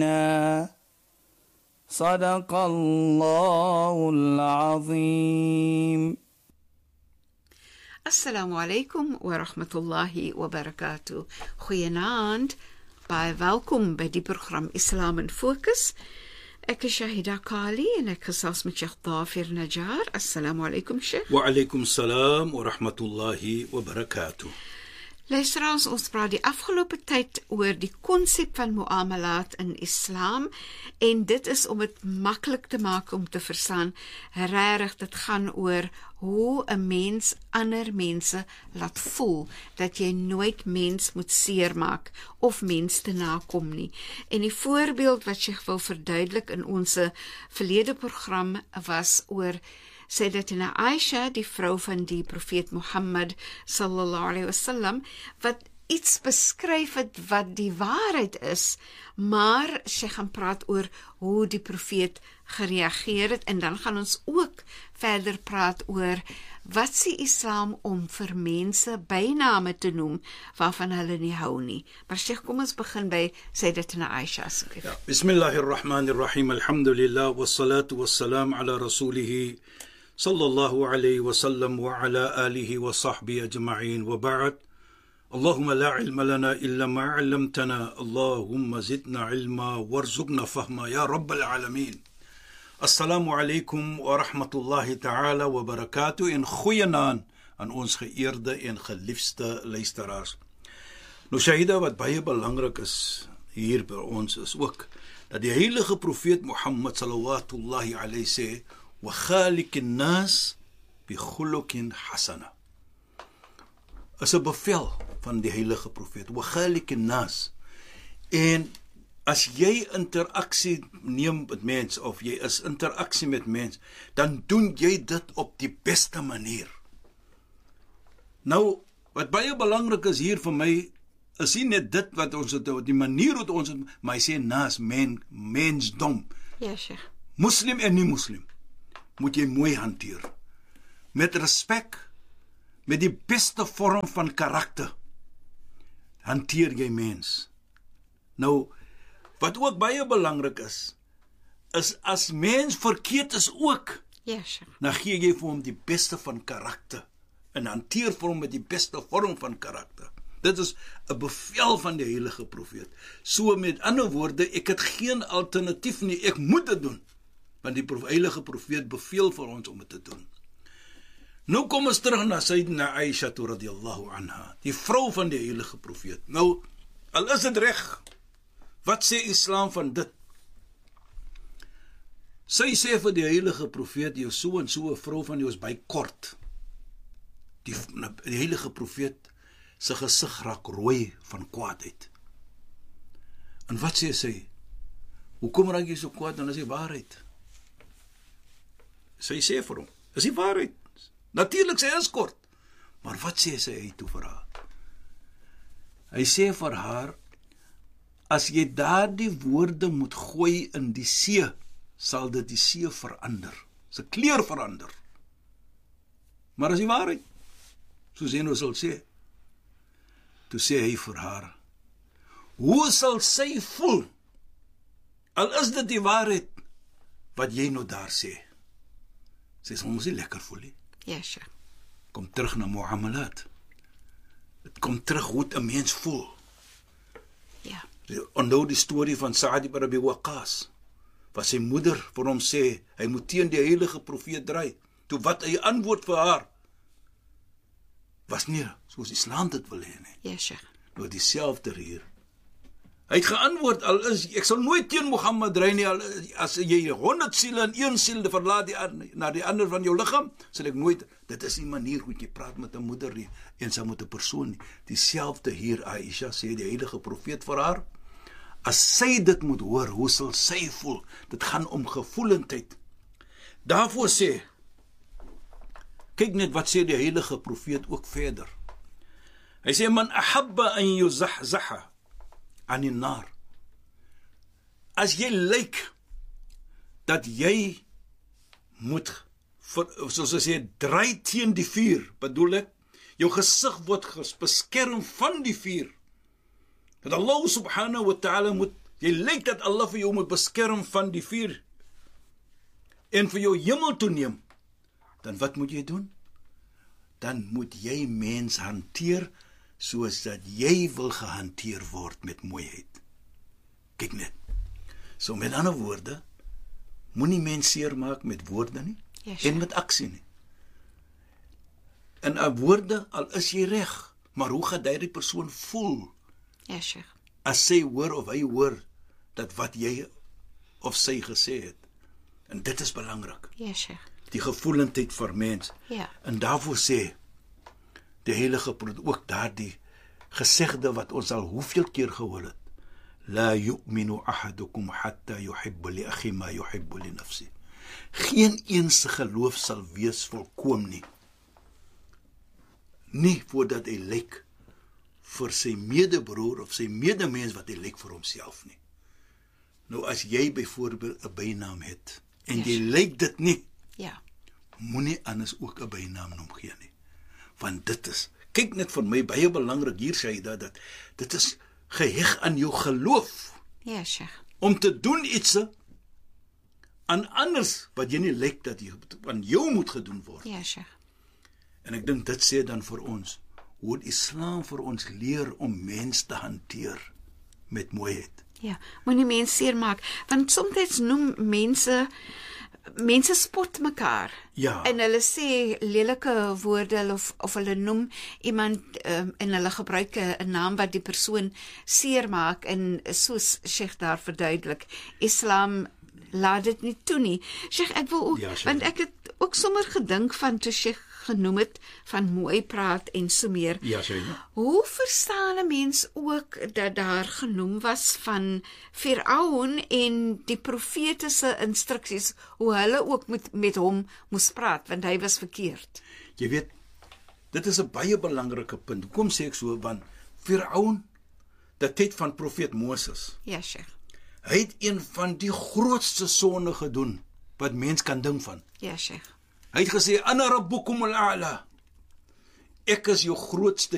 صدق الله العظيم. Assalamu alaikum wa rahmatullahi wa barakatuh. Goeienaand, baie welkom by die program Islam in Fokus. Ek is Shahida Kali en ek gesels met Sheikh Dafir Najjar. Assalamu alaikum, Sheikh. Wa alaikum salam wa rahmatullahi wa barakatuh. Luisteraars, ons praat die afgelope tyd oor die konsep van muamalat in Islam en dit is om dit maklik te maak om te verstaan. Regtig, dit gaan oor hoe 'n mens ander mense laat voel, dat jy nooit mens moet seermaak of mens te nakom nie. En die voorbeeld wat sy wil verduidelik in ons verlede program was oor Sayyidatina Aisha, die vrou van die profeet Mohammed sallallahu alaihi wasallam, wat iets beskryf het wat die waarheid is, maar sy gaan praat oor hoe die profeet gereageer het, en dan gaan ons ook verder praat oor wat sê Islam om vir mense byname te noem waarvan hulle nie hou nie. Maar Sheikh, kom ons begin by Sayyidatina Aisha asseblief. Ja, Bismillahirrahmanirrahim, alhamdulillah, wassalatu wassalam ala rasulihi sallallahu alayhi wa sallam wa ala alihi wa sahbihi ajma'in wa ba'd. Allahumma la ilma lana illa ma 'allamtana, Allahumma zidna ilma warzuqna fahma ya rabbal alamin. Assalamu alaykum wa rahmatullahi ta'ala wa barakatuh, en goeienaand aan ons geëerde en geliefde luisteraars. Nou Shahida, wat baie belangrik is hier by ons is ook dat die heilige profeet Mohammed sallallahu alayhi sê wa khaliqin nas bi khuluqin hasana. Is 'n bevel van die heilige profeet, wa khaliqin nas. En as jy interaksie neem met mens, of jy is interaksie met mens, dan doen jy dit op die beste manier. Nou, wat baie belangrik is hier vir my, is nie net dit wat ons het, die manier wat ons het, maar hy sê nas, mensdom. Ja, Sheikh. Muslim en nie muslim moet jy mooi hanteer, met respek, met die beste vorm van karakter hanteer jy mens. Nou, wat ook baie belangrik is as mens verkeerd is ook, Ja, Sheikh. dan gee jy vir hom die beste van karakter en hanteer vir hom met die beste vorm van karakter. Dit is 'n bevel van die heilige profeet. So met ander woorde, ek het geen alternatief nie, ek moet dit doen, want die heilige profeet beveel vir ons om dit te doen. Nou kom ons terug na Sayyidina Aisha radhiyallahu anha, die vrou van die heilige profeet. Nou, al is dit reg, wat sê Islam van dit? Sy sê vir die heilige profeet, jy so en so 'n vrou van jou is baie kort. Die heilige profeet sy gesig raak rooi van kwaadheid. En wat sê sy? Hoekom raak jy so kwaad? Dan is die waarheid. Sy sê vir hom, is die waarheid. Natuurlik sy is kort. Maar wat sê sy toe vir haar? Hy sê vir haar, as jy daardie woorde moet gooi in die see, sal dit die see verander. Sy kleur verander. Maar is die waarheid? Soos jy nou sal sê. Toe sê hy vir haar, hoe sal sy voel, al is dit die waarheid, wat jy nou daar sê? Sy sê, ons nie lekker voel nie. Ja, Sheikh. Kom terug na muamalat. Het kom terug hoe 'n mens voel. Ja. Onthou die storie van Sa'd ibn Abi Waqqas, wat sy moeder vir hom sê, hy moet teen die heilige profeet draai. Toe wat hy antwoord vir haar, was nie soos Islam dit wil hê nie. Ja, Sheikh. Nou dieselfde hier. Hy het geantwoord, al is, ek sal nooit teen Mohammed draai nie, as jy 100 siele in een siel verlaat na die ander van jou liggaam, sal ek nooit, dit is nie manier hoe jy praat met 'n moeder nie, en sy met 'n persoon nie. Dieselfde hier, Aisha, sê die heilige profeet vir haar, as sy dit moet hoor, hoe sal sy voel? Dit gaan om gevoelendheid. Daarvoor sê, kyk net wat sê die heilige profeet ook verder. Hy sê, man ahabba an yuzahzaha aan die nar. As jy lyk dat jy moet, soos hy sê, draai teen die vuur, bedoel ek, jou gesig word beskerm van die vuur, dat Allah subhanahu wa ta'ala moet jy lyk dat Allah vir jou moet beskerm van die vuur en vir jou hemel toeneem, dan wat moet jy doen? Dan moet jy mens hanteer soos dat jy wil gehanteer word met mooiheid. Kyk net. So met ander woorde, moenie mens seermaak met woorde nie, en met aksie nie. En aan woorde, al is jy reg, maar hoe gaan die persoon voel? Ja, Sheikh. As sy hoor of hy hoor dat wat jy of sy gesê het. En dit is belangrik. Ja, Sheikh. Die gevoelendheid vir mens. Ja. En daarvoor sê die Heilige Profeet ook daardie gesegde wat ons al hoeveel keer gehoor het. La yu'minu ahadukum hatta yuhibbu li akhi ma yuhibbu li nafsi. Geen een se geloof sal wees volkoom nie. Nie voordat hy lyk vir sy medebroer of sy medemens wat hy lyk vir homself nie. Nou as jy byvoorbeeld 'n bynaam het en jy lyk dit nie, Ja. moenie anders ook 'n bynaam noem gee nie. Want dit is, kyk net vir my baie belangrik hier sê hy dat dit is geheg aan jou geloof Ja, Sheikh. om te doen iets aan anders wat jy nie lyk dat jy aan jou moet gedoen word. Ja, Sheikh. En ek dink dit sê dan vir ons hoe die Islam vir ons leer om mens te hanteer met mooiheid. Ja, moenie mense seermaak, want soms noem mense spot mekaar. Ja. En hulle sê lelike woorde of hulle noem iemand en hulle gebruik 'n naam wat die persoon seermaak, en soos Sheikh daar verduidelik, Islam laat dit nie toe nie. Sheikh, ek wil ook, Ja, Sheikh. want ek het ook sommer gedink van toe Sheikh genoem het van mooi praat en so meer. Ja, sê jy. Hoe verstaan 'n mens ook dat daar genoem was van Firaun en die profetiese instruksies, hoe hulle ook met hom moes praat, want hy was verkeerd. Jy weet, dit is 'n baie belangrike punt. Hoekom sê ek so? Want Firaun, die tyd van profeet Moses, Ja, Sheikh. hy het een van die grootste sonde gedoen wat mens kan dink van. Ja, Sheikh. Hy het gesê, Ana rabbukum al-a'la. Ek is jou grootste